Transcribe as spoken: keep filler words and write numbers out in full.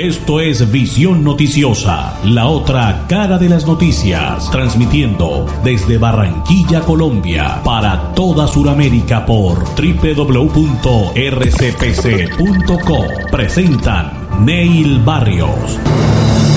Esto es Visión Noticiosa, la otra cara de las noticias, transmitiendo desde Barranquilla, Colombia, para toda Sudamérica por doble u doble u doble u punto r c p c punto co. Presentan Neil Barrios.